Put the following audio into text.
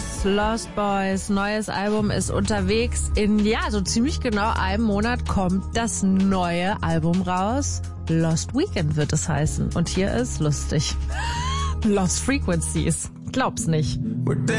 Boys, Lost Boys, neues Album ist unterwegs. In, so ziemlich genau einem Monat kommt das neue Album raus. Lost Weekend wird es heißen. Und hier ist lustig. Lost Frequencies. Glaub's nicht.